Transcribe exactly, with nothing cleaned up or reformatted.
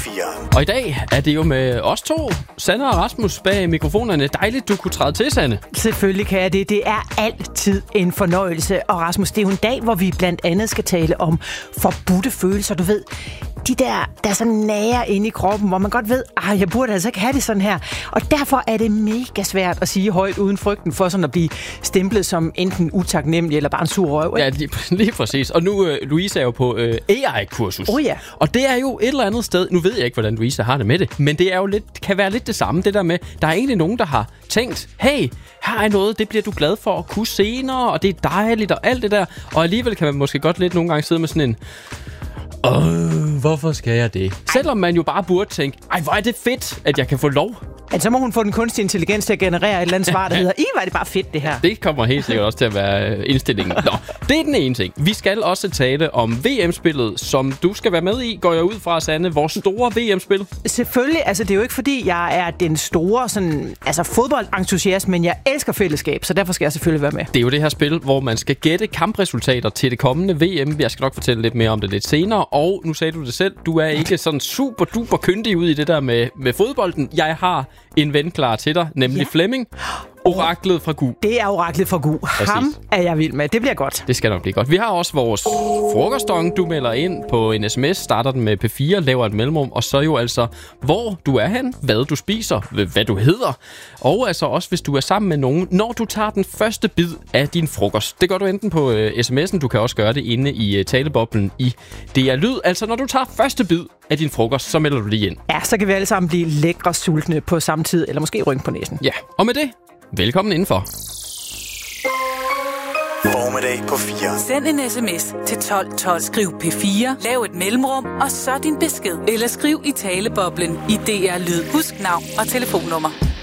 fire. Og i dag er det jo med os to, Sanne og Rasmus, bag mikrofonerne. Dejligt, du kunne træde til, Sanne. Selvfølgelig kan jeg det. Det er altid en fornøjelse. Og Rasmus, det er jo en dag, hvor vi blandt andet skal tale om forbudte følelser. Du ved, de der, der er sådan nære inde i kroppen, hvor man godt ved, at jeg burde altså ikke have det sådan her. Og derfor er det mega svært at sige højt uden frygten for sådan at blive stemplet som enten utaknemmelig eller bare en sur røv. Ja, lige, lige præcis. Og nu, uh, Louise er jo på uh, A I-kursus. Oh ja. Og det er jo et eller andet sted, nu ved jeg ikke, hvordan Louise har det med det, men det er jo lidt, kan være lidt det samme, det der med, der er egentlig nogen, der har tænkt, hey, her er noget, det bliver du glad for at kunne senere, og det er dejligt og alt det der. Og alligevel kan man måske godt lidt nogle gange sidde med sådan en, åh, hvorfor skal jeg det? Ej. Selvom man jo bare burde tænke, ej, hvor er det fedt, at jeg kan få lov. Altså, så må hun få den kunstige intelligens til at generere et eller andet svar, der hedder, I, var det bare fedt, det her. Det kommer helt sikkert også til at være indstillingen. Nå, det er den ene ting. Vi skal også tale om V M-spillet, som du skal være med i, går jeg ud fra, Sanne. Vores store V M-spil. Selvfølgelig. Altså, det er jo ikke, fordi jeg er den store sådan, altså, fodboldentusiast, men jeg elsker fællesskab, så derfor skal jeg selvfølgelig være med. Det er jo det her spil, hvor man skal gætte kampresultater til det kommende V M. Jeg skal nok fortælle lidt mere om det lidt senere. Og nu sagde du det selv, du er ikke sådan super duper kyndig ud i det der med, med fodbolden. Jeg har en ven klar til dig, nemlig ja. Flemming. Oraklet fra Gu. Det er oraklet fra Gu. Præcis. Ham er jeg vild med. Det bliver godt. Det skal nok blive godt. Vi har også vores frokostdong. Du melder ind på en sms, starter den med P fire, laver et mellemrum, og så jo altså, hvor du er hen, hvad du spiser, hvad du hedder, og altså også, hvis du er sammen med nogen, når du tager den første bid af din frokost. Det gør du enten på uh, sms'en, du kan også gøre det inde i uh, taleboblen i D R Lyd. Altså, når du tager første bid af din frokost, så melder du lige ind. Ja, så kan vi alle sammen blive lækre sultne på samme tid, eller måske rynke på næsen. Ja, og med det, velkommen indenfor. Formiddag på fire. Send en sms til tolv tolv. Skriv P fire, lav et mellemrum, og så din besked. Eller skriv i taleboblen i D R Lyd. Husk navn og telefonnummer.